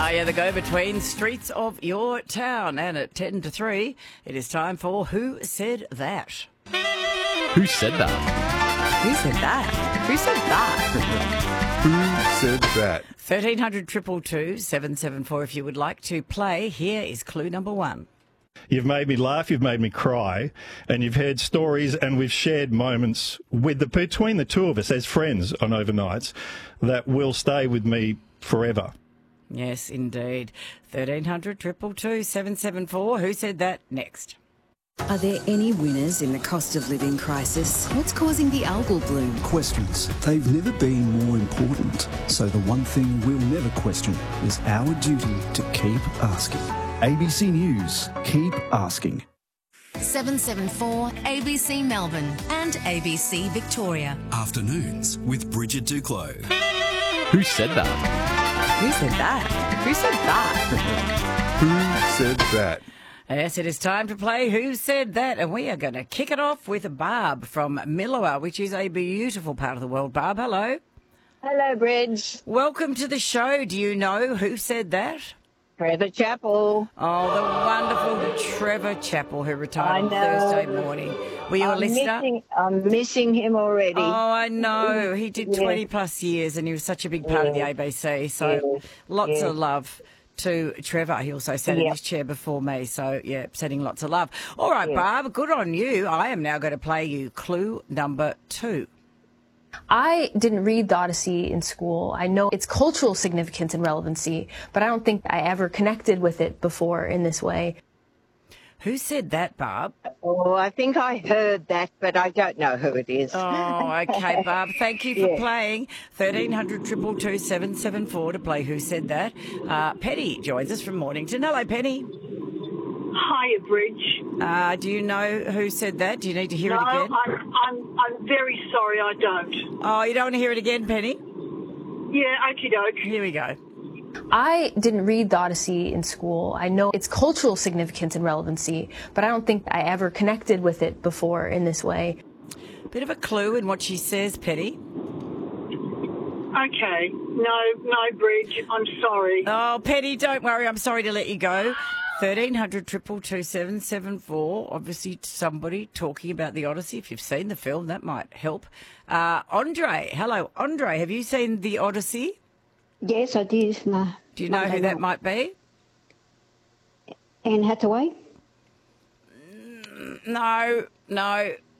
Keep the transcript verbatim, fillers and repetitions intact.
Ah, yeah, the go-between streets of your town. And at ten to three, it is time for Who Said That? Who said that? Who said that? Who said that? Who said that? thirteen hundred, two two two, seven seven four if you would like to play. Here is clue number one. You've made me laugh, you've made me cry, and you've heard stories and we've shared moments with the between the two of us as friends on overnights that will stay with me forever. Yes, indeed. thirteen hundred, two two two, seven seven four. Who said that? Next. Are there any winners in the cost of living crisis? What's causing the algal bloom? Questions. They've never been more important. So the one thing we'll never question is our duty to keep asking. A B C News. Keep asking. seven seven four A B C Melbourne and A B C Victoria. Afternoons with Bridget Duclos. Who said that? Who said that? Who said that? Who said that? Yes, it is time to play Who Said That? And we are going to kick it off with Barb from Milawa, which is a beautiful part of the world. Barb, hello. Hello, Bridge. Welcome to the show. Do you know Who Said That? Trevor Chappell. Oh, the wonderful Trevor Chappell, who retired I on know. Thursday morning. Were you a I'm listener? missing, I'm missing him already. Oh, I know. He did Yeah. twenty plus years and he was such a big part of the Yeah. A B C. So Yeah. lots Yeah. of love to Trevor. He also sat in Yeah. his chair before me. So, yeah, sending lots of love. All right, Yeah. Barb, good on you. I am now going to play you clue number two. I didn't read the Odyssey in school. I know its cultural significance and relevancy, but I don't think I ever connected with it before in this way. Who said that, Barb? Oh, I think I heard that, but I don't know who it is. Oh, okay, Barb. Thank you for Yeah. playing. thirteen hundred, two two two, seven seven four to play Who Said That. Uh, Penny joins us from Mornington. Hello, Penny. Hiya, Bridge. Uh, do you know Who Said That? Do you need to hear No, it again? I'm, I'm, I'm very sorry I don't. Oh, you don't want to hear it again, Penny? Yeah, okie doke. Here we go. I didn't read the Odyssey in school. I know its cultural significance and relevancy, but I don't think I ever connected with it before in this way. Bit of a clue in what she says, Penny. Okay. No, no, Bridge. I'm sorry. Oh, Penny, don't worry. I'm sorry to let you go. thirteen hundred, two two two, seven seven four. Obviously, somebody talking about the Odyssey. If you've seen the film, that might help. Uh, Andre. Hello, Andre. Have you seen the Odyssey? Yes, I did. No. Do you know who that might be? Anne Hathaway? No, no.